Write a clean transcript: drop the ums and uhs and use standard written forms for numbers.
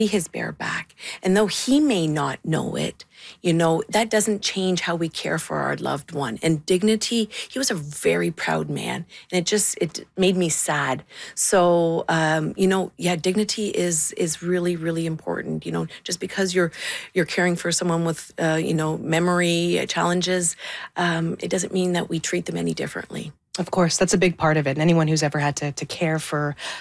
his bare back. And though he may not know it, that doesn't change how we care for our loved one. And Dignity, he was a very proud man. And it made me sad. So, Dignity is really, really important. Just because you're caring for someone with, memory challenges, it doesn't mean that we treat them any differently. Of course, that's a big part of it. And anyone who's ever had to care for